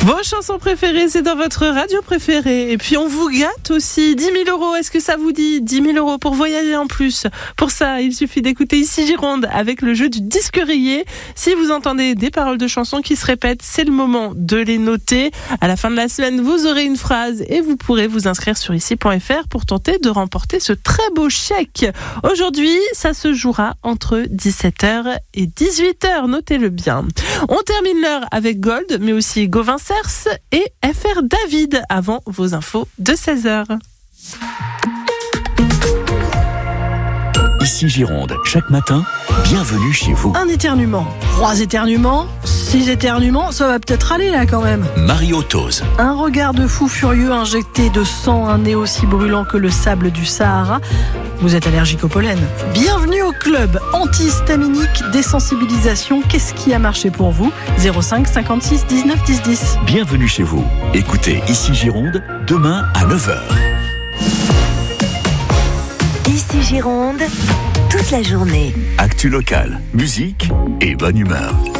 Vos chansons préférées, c'est dans votre radio préférée. Et puis on vous gâte aussi. 10 000 €, est-ce que ça vous dit? 10 000 € pour voyager en plus. Pour ça, il suffit d'écouter Ici Gironde avec le jeu du disque rayé. Si vous entendez des paroles de chansons qui se répètent, c'est le moment de les noter. À la fin de la semaine, vous aurez une phrase et vous pourrez vous inscrire sur ici.fr pour tenter de remporter ce très beau chèque. Aujourd'hui, ça se jouera entre 17h et 18h. Notez-le bien. On termine l'heure avec Gold, mais aussi Gauvin Cers et FR David avant vos infos de 16h. Ici Gironde, chaque matin, bienvenue chez vous. Un éternuement, 3 éternuements, 6 éternuements, ça va peut-être aller là quand même. Mario Tose. Un regard de fou furieux injecté de sang, un nez aussi brûlant que le sable du Sahara. Vous êtes allergique au pollen. Bienvenue au club antihistaminique désensibilisation. Qu'est-ce qui a marché pour vous? 05 56 19 10 10. Bienvenue chez vous. Écoutez Ici Gironde, demain à 9h. Ici Gironde, toute la journée. Actu locale, musique et bonne humeur.